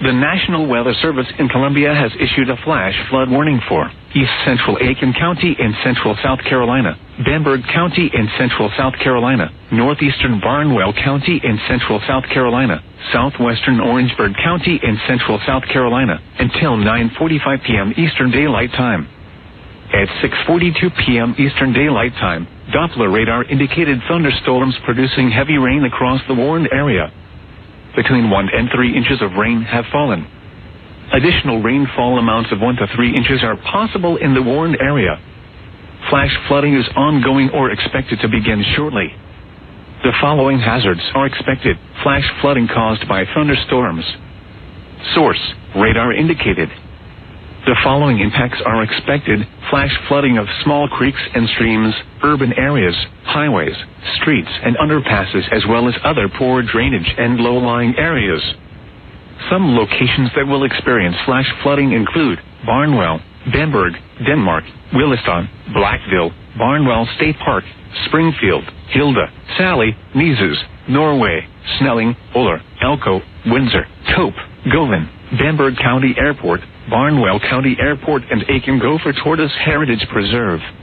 The National Weather Service in Columbia has issued a flash flood warning for East Central Aiken County in central South Carolina, Bamberg County in central South Carolina, northeastern Barnwell County in central South Carolina, southwestern Orangeburg County in central South Carolina, until 9:45 p.m. Eastern Daylight Time. At 6:42 p.m. Eastern Daylight Time, Doppler radar indicated thunderstorms producing heavy rain across the warned area. Between 1 and 3 inches of rain have fallen. Additional rainfall amounts of 1 to 3 inches are possible in the warned area. Flash flooding is ongoing or expected to begin shortly. The following hazards are expected: flash flooding caused by thunderstorms. Source: radar indicated. The following impacts are expected: flash flooding of small creeks and streams, urban areas, highways, streets and underpasses, as well as other poor drainage and low-lying areas. Some locations that will experience flash flooding include Barnwell, Bamberg, Denmark, Williston, Blackville, Barnwell State Park, Springfield, Hilda, Sally, Neeses, Norway, Snelling, Uller, Elko, Windsor, Cope, Govan, Bamberg County Airport, Barnwell County Airport, and Aiken Gopher Tortoise Heritage Preserve.